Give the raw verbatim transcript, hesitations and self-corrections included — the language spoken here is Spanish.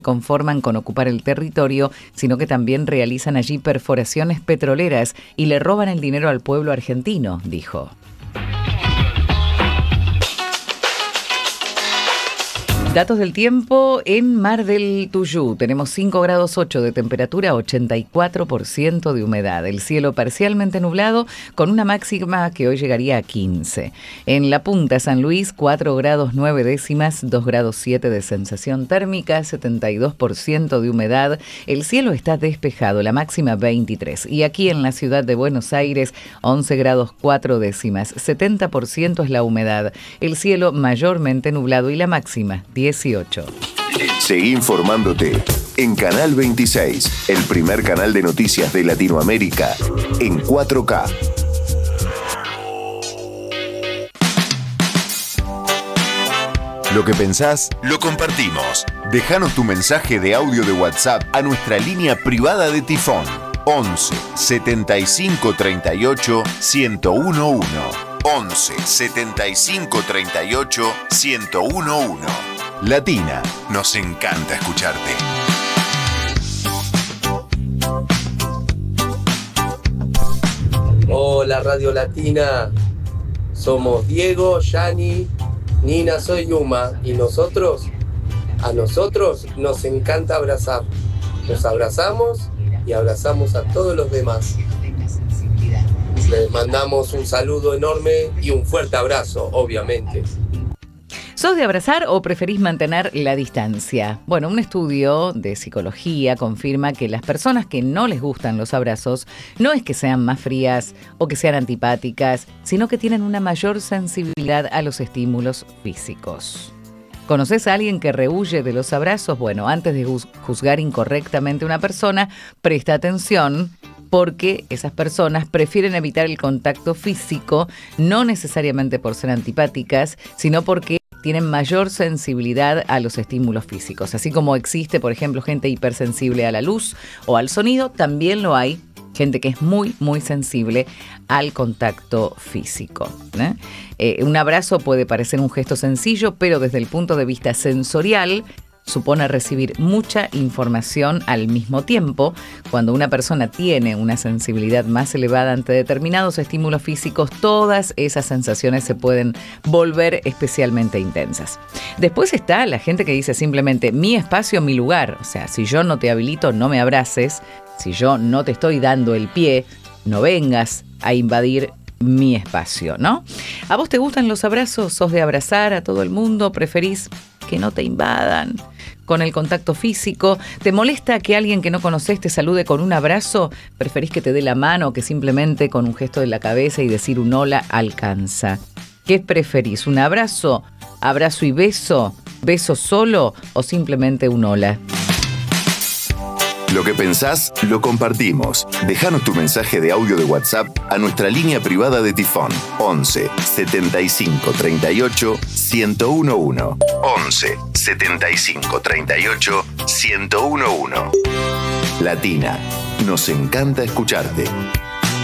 conforman con ocupar el territorio, sino que también realizan allí perforaciones petroleras y le roban el dinero al pueblo argentino, dijo. Datos del tiempo en Mar del Tuyú. Tenemos cinco grados ocho de temperatura, ochenta y cuatro por ciento de humedad. El cielo parcialmente nublado con una máxima que hoy llegaría a quince. En La Punta, San Luis, cuatro grados nueve décimas, dos grados siete de sensación térmica, setenta y dos por ciento de humedad. El cielo está despejado, la máxima veintitrés. Y aquí en la ciudad de Buenos Aires, once grados cuatro décimas, setenta por ciento es la humedad. El cielo mayormente nublado y la máxima dieciocho. Seguí informándote en Canal veintiséis, el primer canal de noticias de Latinoamérica en cuatro K. Lo que pensás, lo compartimos. Déjanos tu mensaje de audio de WhatsApp a nuestra línea privada de Tifón once setenta y cinco treinta y ocho ciento uno. once setenta y cinco treinta y ocho ciento uno. Latina, nos encanta escucharte. Hola Radio Latina, somos Diego, Yani, Nina, soy Yuma y nosotros, a nosotros nos encanta abrazar. Nos abrazamos y abrazamos a todos los demás. Les mandamos un saludo enorme y un fuerte abrazo, obviamente. ¿Sos de abrazar o preferís mantener la distancia? Bueno, un estudio de psicología confirma que las personas que no les gustan los abrazos no es que sean más frías o que sean antipáticas, sino que tienen una mayor sensibilidad a los estímulos físicos. ¿Conoces a alguien que rehúye de los abrazos? Bueno, antes de juzgar incorrectamente a una persona, presta atención, porque esas personas prefieren evitar el contacto físico, no necesariamente por ser antipáticas, sino porque tienen mayor sensibilidad a los estímulos físicos. Así como existe, por ejemplo, gente hipersensible a la luz o al sonido, también lo hay gente que es muy, muy sensible al contacto físico, ¿eh? Eh, un abrazo puede parecer un gesto sencillo, pero desde el punto de vista sensorial, supone recibir mucha información al mismo tiempo. Cuando una persona tiene una sensibilidad más elevada ante determinados estímulos físicos, todas esas sensaciones se pueden volver especialmente intensas. Después está la gente que dice simplemente mi espacio, mi lugar. O sea, si yo no te habilito, no me abraces. Si yo no te estoy dando el pie, no vengas a invadir mi espacio, ¿no? ¿A vos te gustan los abrazos? ¿Sos de abrazar a todo el mundo? ¿Preferís que no te invadan con el contacto físico? ¿Te molesta que alguien que no conoces te salude con un abrazo? ¿Preferís que te dé la mano o que simplemente con un gesto de la cabeza y decir un hola alcanza? ¿Qué preferís? ¿Un abrazo? ¿Abrazo y beso? ¿Beso solo o simplemente un hola? Lo que pensás, lo compartimos. Déjanos tu mensaje de audio de WhatsApp a nuestra línea privada de Tifón once setenta y cinco treinta y ocho ciento uno. once setenta y cinco treinta y ocho ciento uno. Latina, nos encanta escucharte.